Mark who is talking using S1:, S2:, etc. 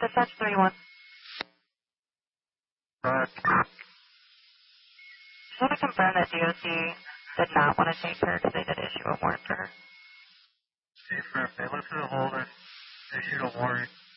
S1: Dispatch 31.
S2: Correct.
S1: Just want to confirm that DOC did not want to take her because they did issue a warrant for her.
S2: Confirmed. They lifted a hold and issued a warrant